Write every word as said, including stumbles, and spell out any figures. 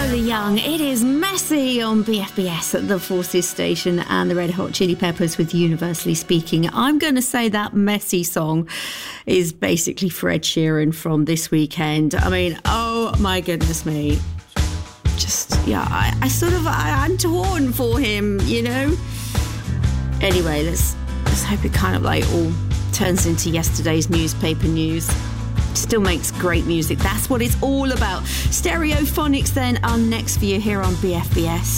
Lola Young. It is Messy on B F B S at the Forces Station, and the Red Hot Chili Peppers with Universally Speaking. I'm going to say that Messy song is basically for Ed Sheeran from this weekend. I mean, oh my goodness me. Just, yeah, I, I sort of, I, I'm torn for him, you know? Anyway, let's, let's hope it kind of like all turns into yesterday's newspaper news. Still makes great music. That's what it's all about. Stereophonics then are next for you here on B F B S.